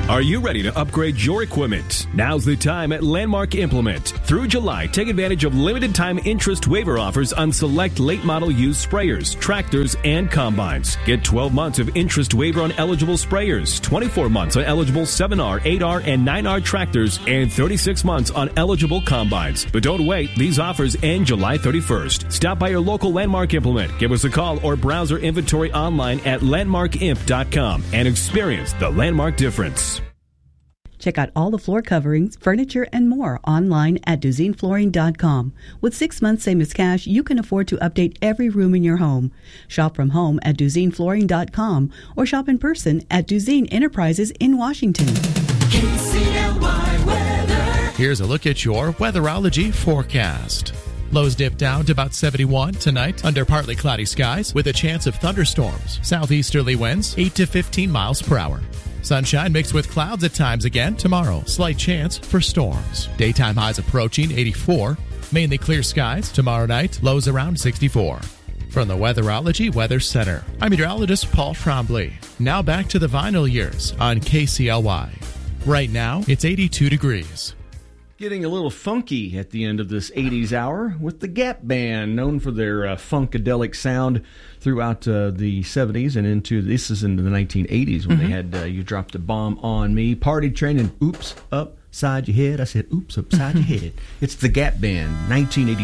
Are you ready to upgrade your equipment? Now's the time at Landmark Implement. Through July, take advantage of limited time interest waiver offers on select late model used sprayers, tractors, and combines. Get 12 months of interest waiver on eligible sprayers, 24 months on eligible 7R, 8R, and 9R tractors, and 36 months on eligible combines. But don't wait. These offers end July 31st. Stop by your local Landmark Implement. Give us a call or browse our inventory online at landmarkimp.com and experience the Landmark difference. Check out all the floor coverings, furniture, and more online at DuzinFlooring.com. With 6 months same as cash, you can afford to update every room in your home. Shop from home at DuzinFlooring.com or shop in person at Duzin Enterprises in Washington. KCLY weather. Here's a look at your weatherology forecast. Lows dip down to about 71 tonight under partly cloudy skies with a chance of thunderstorms. Southeasterly winds 8 to 15 miles per hour. Sunshine mixed with clouds at times again tomorrow. Slight chance for storms. Daytime highs approaching 84. Mainly clear skies tomorrow night. Lows around 64. From the Weatherology Weather Center, I'm meteorologist Paul Trombley. Now back to the vinyl years on KCLY. Right now, it's 82 degrees. Getting a little funky at the end of this 80s hour with the Gap Band, known for their funkadelic sound throughout the 70s and into the 1980s when they had You Dropped a Bomb on Me, Party Train, and Oops Upside Your Head. I said, Oops Upside Your Head. It's the Gap Band, 1982.